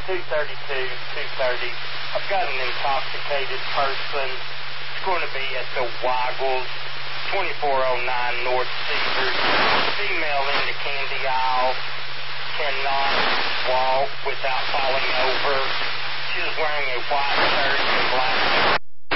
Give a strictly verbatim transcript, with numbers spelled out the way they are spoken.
two thirty-two, two thirty. I've got an intoxicated person. It's going to be at the Waggles, twenty-four oh nine North Cedar. Female in the candy aisle. Cannot walk without falling over. She was wearing a white shirt and black